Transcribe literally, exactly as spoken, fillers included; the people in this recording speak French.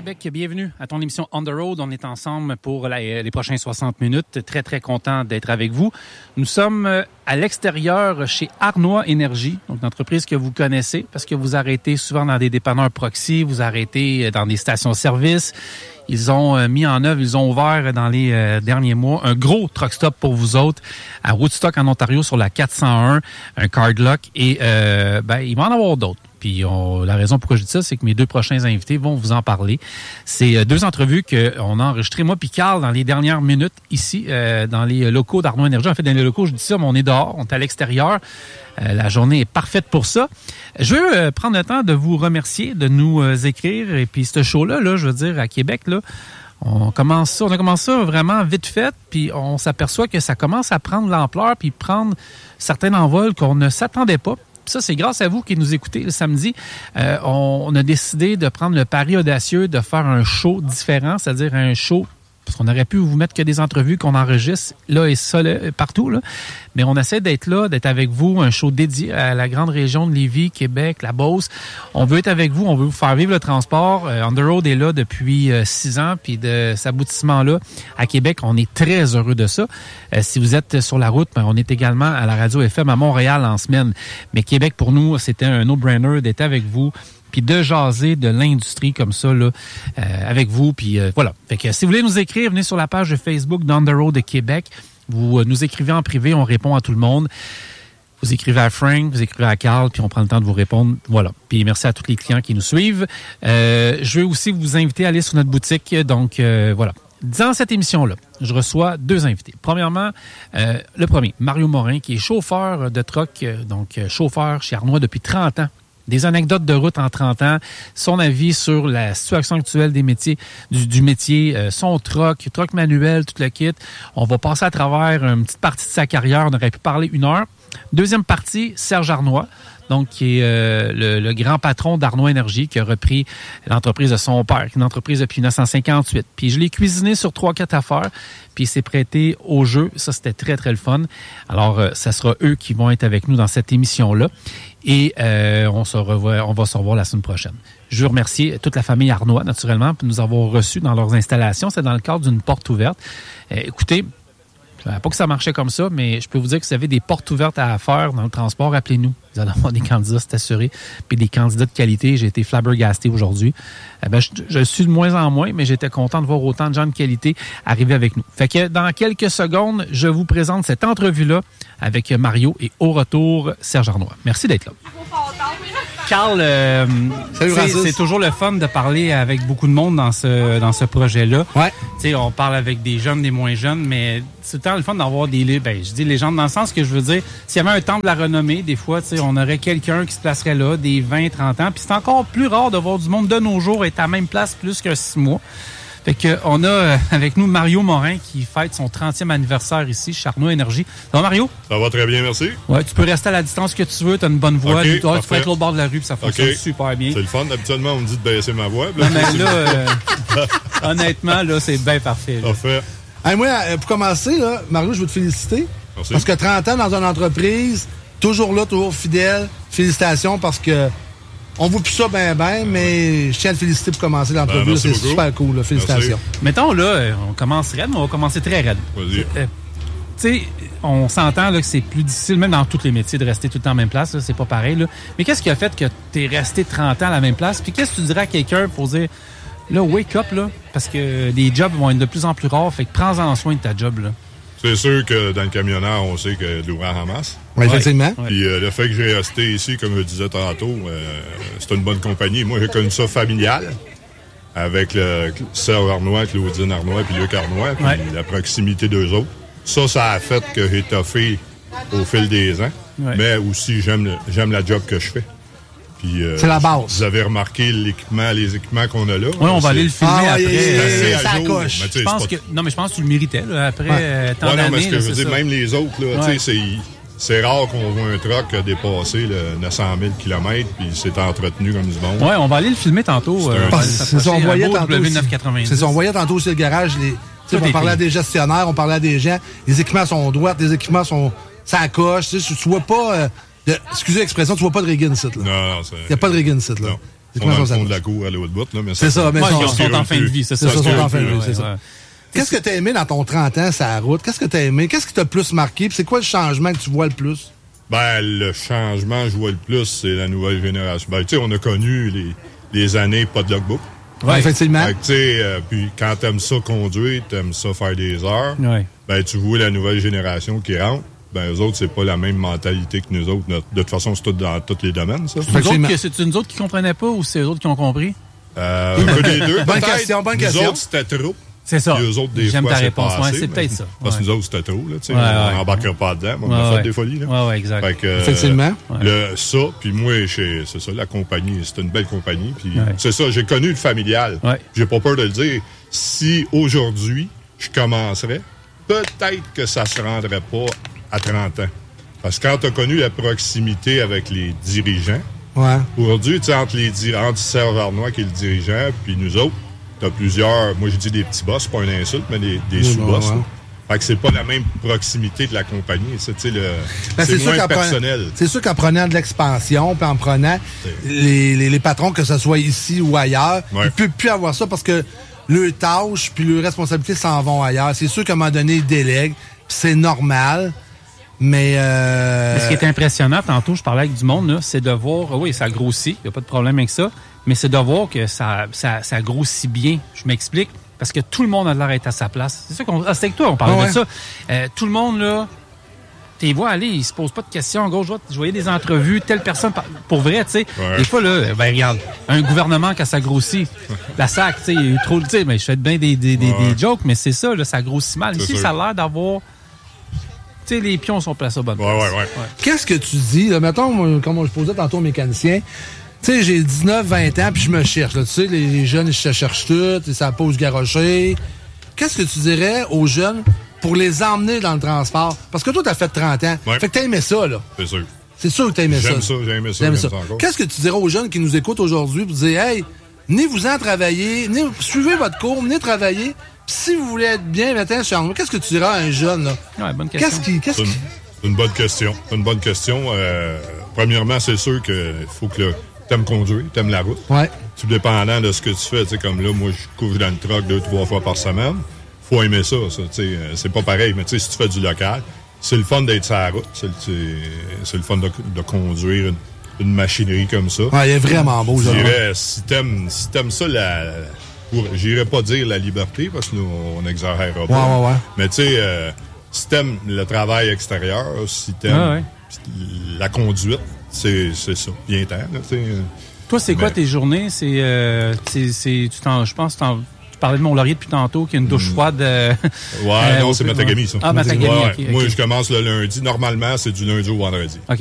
Québec, bienvenue à ton émission On the Road. On est ensemble pour la, les prochains soixante minutes. Très, très content d'être avec vous. Nous sommes à l'extérieur chez Arnois Énergie, donc une entreprise que vous connaissez parce que vous arrêtez souvent dans des dépanneurs proxy, vous arrêtez dans des stations-service. Ils ont mis en œuvre, ils ont ouvert dans les euh, derniers mois un gros truck stop pour vous autres à Woodstock en Ontario sur la quatre cent un, un cardlock et euh, ben il va en avoir d'autres. Puis on, la raison pourquoi je dis ça, c'est que mes deux prochains invités vont vous en parler. C'est deux entrevues qu'on a enregistrées, moi puis Carl, dans les dernières minutes ici, euh, dans les locaux d'Arnois Énergie. En fait, dans les locaux, je dis ça, mais on est dehors, on est à l'extérieur. Euh, la journée est parfaite pour ça. Je veux euh, prendre le temps de vous remercier, de nous euh, écrire. Et puis ce show-là, là, je veux dire, à Québec, là, on commence ça, on a commencé ça vraiment vite fait, puis on s'aperçoit que ça commence à prendre l'ampleur, puis prendre certains envols qu'on ne s'attendait pas. Ça, c'est grâce à vous qui nous écoutez le samedi. Euh, on, on a décidé de prendre le pari audacieux de faire un show différent, c'est-à-dire un show, parce qu'on aurait pu vous mettre que des entrevues qu'on enregistre là et ça, là, partout, là. Mais on essaie d'être là, d'être avec vous, un show dédié à la grande région de Lévis, Québec, la Beauce. On veut être avec vous, on veut vous faire vivre le transport. Euh, On the Road est là depuis euh, six ans, puis de cet aboutissement-là à Québec, on est très heureux de ça. Euh, si vous êtes sur la route, ben, on est également à la radio F M à Montréal en semaine. Mais Québec, pour nous, c'était un no-brainer d'être avec vous, puis de jaser de l'industrie comme ça là euh, avec vous. Puis euh, voilà. Fait que si vous voulez nous écrire, venez sur la page de Facebook d'On the Road de Québec. Vous euh, nous écrivez en privé, on répond à tout le monde. Vous écrivez à Frank, vous écrivez à Carl, puis on prend le temps de vous répondre. Voilà. Puis merci à tous les clients qui nous suivent. Euh, je veux aussi vous inviter à aller sur notre boutique. Donc euh, voilà. Dans cette émission-là, je reçois deux invités. Premièrement, euh, le premier, Mario Morin, qui est chauffeur de truck, euh, donc euh, chauffeur chez Arnois depuis trente ans. Des anecdotes de route en trente ans, son avis sur la situation actuelle des métiers, du, du métier, euh, son truck, truck manuel, tout le kit. On va passer à travers une petite partie de sa carrière. On aurait pu parler une heure. Deuxième partie, Serge Arnois, donc qui est euh, le, le grand patron d'Arnois Énergie, qui a repris l'entreprise de son père, une entreprise depuis dix-neuf cent cinquante-huit. Puis je l'ai cuisiné sur trois, quatre affaires, puis il s'est prêté au jeu. Ça, c'était très, très le fun. Alors, euh, ça sera eux qui vont être avec nous dans cette émission-là. Et euh, on se revoit, on va se revoir la semaine prochaine. Je veux remercier toute la famille Arnois, naturellement, pour nous avoir reçus dans leurs installations. C'est dans le cadre d'une porte ouverte. Euh, écoutez, pas que ça marchait comme ça, mais je peux vous dire que si vous avez des portes ouvertes à faire dans le transport, appelez-nous. Vous allez avoir des candidats, c'est assuré. Puis des candidats de qualité. J'ai été flabbergasté aujourd'hui. Eh ben, je, je suis de moins en moins, mais j'étais content de voir autant de gens de qualité arriver avec nous. Fait que dans quelques secondes, je vous présente cette entrevue-là avec Mario et au retour, Serge Arnois. Merci d'être là. Carl, euh, c'est toujours le fun de parler avec beaucoup de monde dans ce dans ce projet-là. Ouais. T'sais, on parle avec des jeunes, des moins jeunes, mais c'est tout le temps le fun d'avoir des ben, je dis légendes dans le sens que je veux dire, s'il y avait un temple à renommée, des fois, on aurait quelqu'un qui se placerait là, des vingt, trente ans, puis c'est encore plus rare de voir du monde de nos jours être à la même place plus que six mois. Fait que on a euh, avec nous Mario Morin qui fête son trentième anniversaire ici chez Arnois Énergie. Ça va, Mario? Ça va très bien, merci. Ouais, tu peux rester à la distance que tu veux, tu as une bonne voix. Okay, toi, tu peux être l'autre bord de la rue, puis ça fonctionne okay. super bien. C'est le fun. Habituellement, on me dit de baisser ma voix. Là, non, mais là, euh, honnêtement, là, c'est bien parfait. Là. Parfait. Hey, moi, pour commencer, là, Mario, je veux te féliciter. Merci. Parce que trente ans dans une entreprise, toujours là, toujours fidèle. Félicitations parce que on voit plus ça ben ben, mais je tiens à te féliciter pour commencer l'entrevue. Ben, c'est beaucoup. Super cool, là. Félicitations. Merci. Mettons, là, on commence raide, mais on va commencer très raide. Vas-y. Euh, tu sais, on s'entend là, que c'est plus difficile, même dans tous les métiers, de rester tout le temps à la même place. Là, c'est pas pareil. Là. Mais qu'est-ce qui a fait que tu es resté trente ans à la même place? Puis qu'est-ce que tu dirais à quelqu'un pour dire, là, wake up, là, parce que les jobs vont être de plus en plus rares, fait que prends-en soin de ta job, là. C'est sûr que dans le camionneur, on sait qu'il y a de l'ouvrage en masse. Oui, effectivement. Ouais. Puis euh, le fait que j'ai resté ici, comme je le disais tantôt, euh, c'est une bonne compagnie. Moi, j'ai connu ça familial, avec le Serge Arnois, Claudine Arnois, puis Luc Arnois, puis ouais. la proximité d'eux autres. Ça, ça a fait que j'ai toffé au fil des ans. Ouais. Mais aussi, j'aime, j'aime la job que je fais. Puis, euh, c'est la base. Vous avez remarqué l'équipement, les équipements qu'on a là. Oui, on va aller le filmer ah, après. C'est euh, ça coche. Je pense que, non, mais je pense que tu le méritais, là, après ouais. euh, tant ouais, d'années. Non, mais ce que là, je veux dire, ça. même les autres, là, ouais. c'est, c'est rare qu'on voit un truck dépasser le neuf cent mille kilomètres, puis c'est entretenu comme du monde. Oui, on va aller le filmer tantôt. C'est, euh, c'est son voyait tantôt. W neuf cent quatre-vingt-dix. C'est son voyait tantôt aussi le garage. Les, on parlait à des gestionnaires, on parlait à des gens. Les équipements sont droits, les équipements sont. Ça coche. Tu vois pas. Euh, De, excusez l'expression, tu vois pas de rigging site, là. Non, non, c'est... Il n'y a pas de rigging site, là. Non. Ils sont dans le fond de la cour à l'autre bout. Là, mais c'est ça, mais ouais, sont, ils sont en fin de vie, c'est ça. Ils sont en fin de vie, c'est ça. Ouais. Qu'est-ce que tu as aimé dans ton trente ans sur la route? Qu'est-ce que tu as aimé? Qu'est-ce qui t'a le plus marqué? Puis c'est quoi le changement que tu vois le plus? Ben, le changement que je vois le plus, c'est la nouvelle génération. Ben, tu sais, on a connu les, les années pas de logbook. Oui, ouais, effectivement. Tu sais, euh, puis quand t'aimes ça conduire, t'aimes ça faire des heures, ouais. ben, tu vois la nouvelle génération qui rentre. Ben, eux autres, c'est pas la même mentalité que nous autres. De toute façon, c'est tout dans tous les domaines, ça. C'est nous autres, c'est nous autres qui comprenaient pas ou c'est eux autres qui ont compris? Euh, un peu des deux. Bonne question, bonne question. Nous autres, c'était trop. C'est ça. Puis eux autres, des J'aime fois, ta c'est réponse. passé, Ouais, c'est peut-être ça. Parce ouais. que nous autres, c'était trop, là, tu sais. Ouais, on ouais. n'embarquera pas dedans. On ouais, a ouais. fait des folies, là. Ouais, ouais, exact. Fait que, effectivement. Euh, le, ça, puis moi, c'est ça, la compagnie, c'est une belle compagnie. Puis ouais. c'est ça, j'ai connu le familial. Ouais. J'ai pas peur de le dire. Si aujourd'hui, je commencerais, peut-être que ça se rendrait pas à trente ans. Parce que quand tu as connu la proximité avec les dirigeants, ouais. aujourd'hui, tu sais, entre les entre Serge Arnois qui est le dirigeant, puis nous autres, t'as plusieurs, moi je dis des petits boss, pas une insulte, mais des, des oui, sous-boss. Ouais. Fait que c'est pas la même proximité de la compagnie. C'est, le, ben, c'est, c'est moins personnel. Prenant, c'est sûr qu'en prenant de l'expansion, puis en prenant les, les, les patrons, que ce soit ici ou ailleurs, ouais. ils ne peuvent plus avoir ça parce que leurs tâches puis leurs responsabilités s'en vont ailleurs. C'est sûr qu'à un moment donné, ils délèguent, puis c'est normal. Mais, euh... mais ce qui est impressionnant, tantôt, je parlais avec du monde, là, c'est de voir, oui, ça grossit, il n'y a pas de problème avec ça, mais c'est de voir que ça, ça, ça grossit bien. Je m'explique, parce que tout le monde a l'air d'être à sa place. C'est ça qu'on. Ah, c'était avec toi, on parlait ah ouais. de ça. Euh, tout le monde, là, tu les vois aller, ils se posent pas de questions. En gauche, je voyais des entrevues, telle personne, pour vrai, tu sais. Ouais. Des fois, là, ben, regarde, un gouvernement, quand ça grossit, la S A C, tu sais, il y a eu trop, tu sais, mais je fais bien des, des, des, ouais. des jokes, mais c'est ça, là, ça grossit mal. C'est Ici, sûr. Ça a l'air d'avoir. Tu sais, les pions sont placés au bon place. Ouais, ouais, ouais. ouais. Qu'est-ce que tu dis, là, mettons, comme je posais tantôt au mécanicien, tu sais, j'ai dix-neuf vingt ans, puis je me cherche. Là, tu sais, les, les jeunes, ils se cherchent tout, ça pose garocher. Qu'est-ce que tu dirais aux jeunes pour les emmener dans le transport? Parce que toi, t'as fait trente ans. Ouais. Fait que t'as aimé ça, là. C'est sûr. C'est sûr que t'as aimé j'aime ça. ça. J'ai aimé ça, j'aime ça. ça. Qu'est-ce que tu dirais aux jeunes qui nous écoutent aujourd'hui pour dire, hey, venez-vous-en travailler, venez, suivez votre cours, venez travailler. Si vous voulez être bien, mettez sur nous. Qu'est-ce que tu dirais à un jeune, là? Ouais, bonne question. Qu'est-ce qui, qu'est-ce c'est, une, qui... c'est une bonne question. C'est une bonne question. Euh, premièrement, c'est sûr qu'il faut que le, t'aimes conduire, t'aimes la route. Ouais. Tout dépendant de ce que tu fais. Tu sais, comme là, moi, je couvre dans le truck deux, trois fois par semaine. Faut aimer ça, ça. Tu sais, c'est pas pareil, mais tu sais, si tu fais du local, c'est le fun d'être sur la route. C'est, c'est, c'est le fun de, de conduire une, une machinerie comme ça. Ouais, il est vraiment beau, je dirais, si t'aimes, si t'aimes ça, la... Pour, j'irais pas dire la liberté, parce que nous, on n'exagérera pas. Ouais, ouais, ouais. Mais tu sais, euh, si t'aimes le travail extérieur, si t'aimes ah, ouais. la conduite, c'est, c'est ça. Bien temps, là, tu sais. Toi, c'est mais... quoi tes journées? C'est, euh, c'est, c'est, tu t'en, je pense que tu parlais de Mont-Laurier depuis tantôt, qu'il y a une douche froide. Euh, ouais, euh, non, c'est Matagami, ça. Ah, Matagami, ouais, okay, Moi, okay. je commence le lundi. Normalement, c'est du lundi au vendredi. OK.